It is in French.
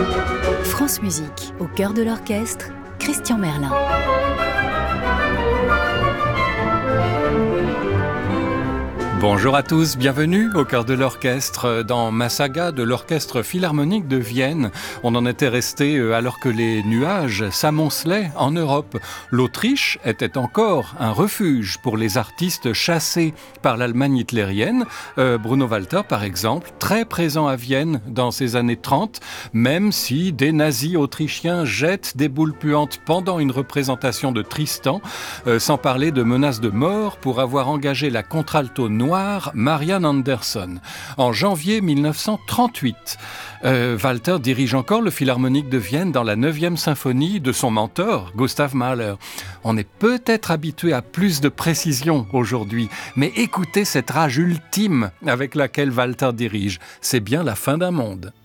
France Musique, au cœur de l'orchestre, Christian Merlin. Bonjour à tous, bienvenue au cœur de l'orchestre. Dans ma saga de l'Orchestre Philharmonique de Vienne, on en était resté alors que les nuages s'amoncelaient en Europe. L'Autriche était encore un refuge pour les artistes chassés par l'Allemagne hitlérienne. Bruno Walter, par exemple, très présent à Vienne dans ces années 30, même si des nazis autrichiens jettent des boules puantes pendant une représentation de Tristan, sans parler de menaces de mort pour avoir engagé la contralto noire Marianne Andersson. En janvier 1938, Walter dirige encore le Philharmonique de Vienne dans la 9e symphonie de son mentor, Gustav Mahler. On est peut-être habitué à plus de précision aujourd'hui, mais écoutez cette rage ultime avec laquelle Walter dirige. C'est bien la fin d'un monde.